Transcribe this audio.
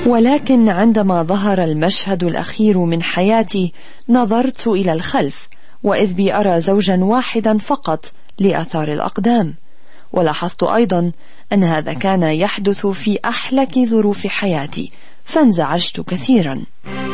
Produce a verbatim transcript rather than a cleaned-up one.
ولكن عندما ظهر المشهد الأخير من حياتي نظرت إلى الخلف، وإذ بي أرى زوجا واحدا فقط لآثار الأقدام. ولاحظت أيضا أن هذا كان يحدث في أحلك ظروف حياتي، فانزعجت كثيرا.